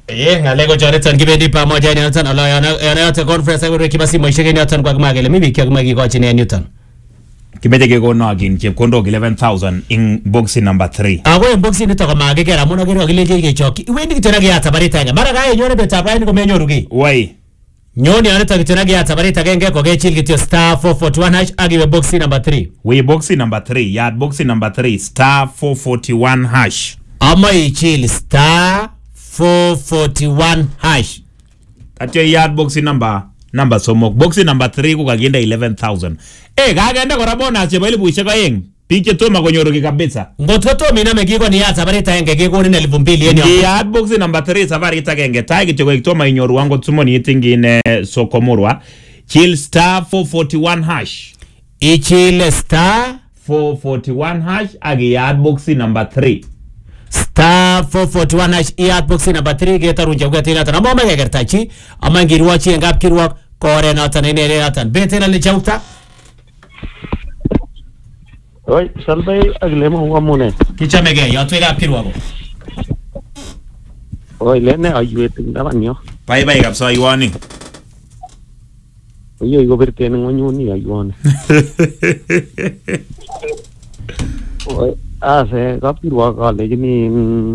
ngale ko choreton kibendi pamoja ni yoton ala yana yote conference ay weki basi moishek ni yoton kwa magele mimi kya magi ko chini Newton kimeje ke ko nogin chepkondok 11,000 in box number 3 ago box ni to ko magegera muno gero gileje ke choki iwendi kitena ge atabarita nga mara gaye nyore beta baini ko menyoru gi wai nyoni anata kitena ge atabarita genge ko ge chil kityo star 441 hash agiwe box number 3 we box number 3 yard box number 3 star 441 hash ama ichil star 441 hash atyo yard box number somok box number 3 ko kaginda 11,000 kagenda kora bonus chebo 2,000 biik che toma konyoru ki kabisa ngotko tomi na megiko ni ya sabarita enge gekonin 2,000 yen yo yard box number 3 safarit agenge tai kityo ko toma inyoru angot sumoni itingine sokomurwa chill star 441 hash ichil star 441 hash agi yard box number 3 star 441 hash yard box number 3 getarunje ugatina tan amma magertachi amma ngirwachi ngap kirwa kore na tan ine tan betena le chauta oi salbe aglemo ngamune kichamege yo twega kirwa go oi lene ayuet ndabanyo bye kapsa ayuani oyo igo bertene ngonyuni ayuani oi ase kapirwa kalejini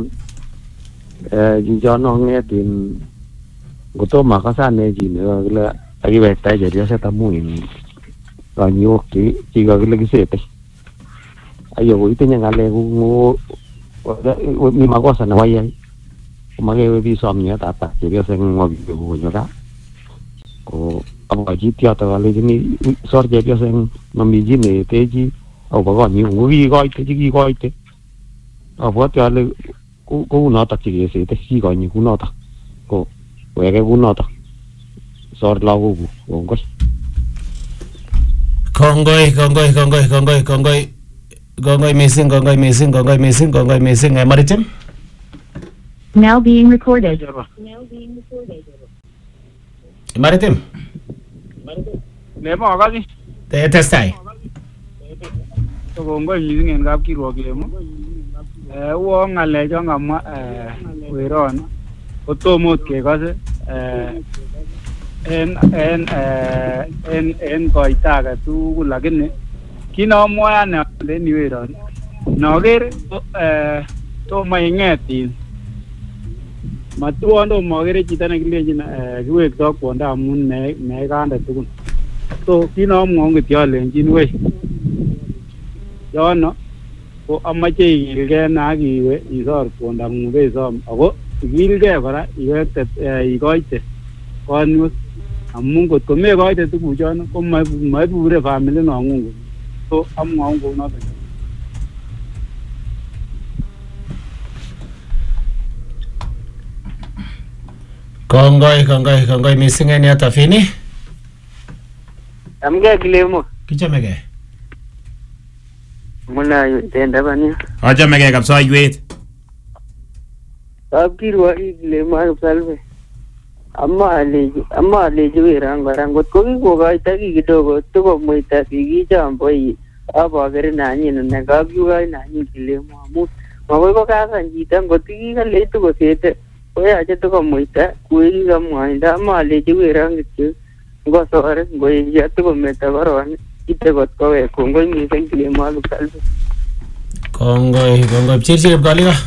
jijono ngetin gotoma kasane jine gila agiwekta jeria setamuin kanyoki chiga gila gisete ayo goitenya ngale go mi makosa na wayai umagewe bisomnya tata jeria sengogi go nyora ko abaji tiata kalejini sor jeria sen mamijine teji au bago ni ngi goite abot yale ko unata chige se te si gani unata ko wege unata sor lagu ngoi kongoi missing maritim now being recorded maritim lemo agadi testai to ngoi missing en kap kirwok lemo wo ngale jo ngamwa weron otomot ke kase en koitaga tu lakini kinamoya na leni weron noger to maingetin matuondo mogere chita ne kilenjin kiwekto kwonda amun me kande tukun so kinamwong kityolenjin we yono ko amache igilge na kiwe isor kwonda ngube som ako igilge kora iwekte igoite konut amun kot ko me goite tukuchon ko maibure family no ngungu so amwong ko noto kongoi missing en yata fini amge gilemo kichamege muna yutenda bani achamege kapsa ayuet abkirwa gilemo salve amma aleji werangot ko kigogaita kidogo tuko moita kigichambo abagere nanyin ne gabyuga nanyin gilemo amu magoi ko kasan jita ngot kigale tuko sete oyache tuko moita kuigi kamwainda amma aleji werangot ngosore ngoyi tuko meta baron ite got ko we kongoi missing gilemo salve kongoi chirchirip kaliga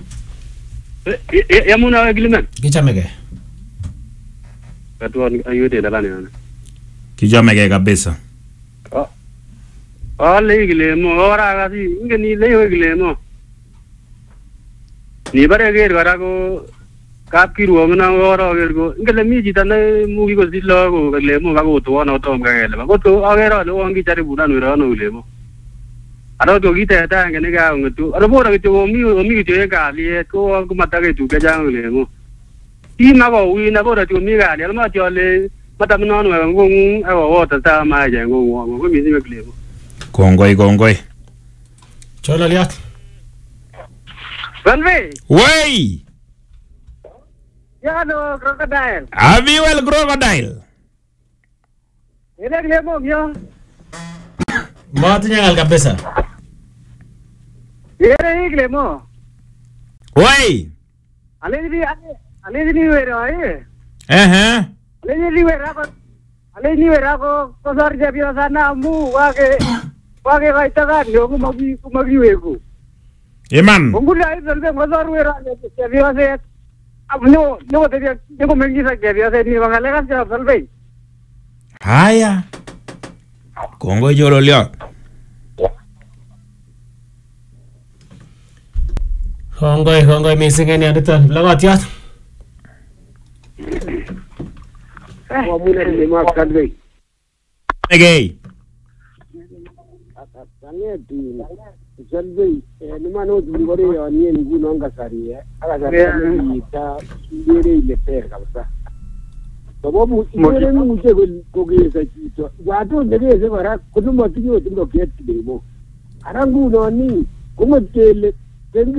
yamuna gilimen kichamege katuan ayude dalani ana kijamege kabisa ale gilemo ora gasi ingeni le gilemo ni bare ger gara ko kap kirwo na ora ger ko ingele mi jita ne mugi ko silo ko gilemo ga ko to na to ngale ba ko to agera le wangi chari bunan wira no gilemo aro to gite ta ngene ga ngtu aro bora ke to mi ke ga li ko mata ke tu ke jang gilemo ina ko wina bora to mi ga le ma to le mata no no ngung awo ta ta ma je ngung ko mi ni gilemo kongoi chola liat Ranve wey ya no crocodile aviwel crocodile ele gilemo yo matinya ngal kabisa ele gilemo wey ale aleni wera aleni wera ko sar jabiosa na mu wake kaitaga ndio kumagiweko Iman. ngula hizo ndio ngozar wera jabiosa no te digo mengisa jabiosa ni bangalega cha salve Haya. Kongo jolo leo. Kongoi missing en yaniton lagotiot. wamuna ni makadwe Egei. Sangeti salve ni mano ngore yoni nguno ngasari akasari ta ngere ile per kabisa sababu ngere muje kogeza kitu watu ndegeze bara kuduma tiyo tindo keti demo arangu noni kumutele